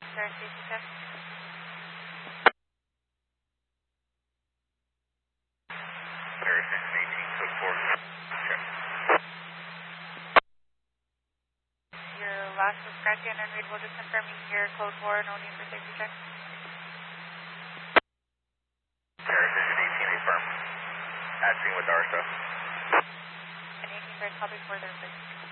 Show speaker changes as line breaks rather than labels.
Start safety check.
Paris 18, code 4. Check.
Your last was scratchy and unreadable. Just confirming your code 4, no need for safety check.
Paris 18, affirm. At scene with Darsta.
And 18 copy for the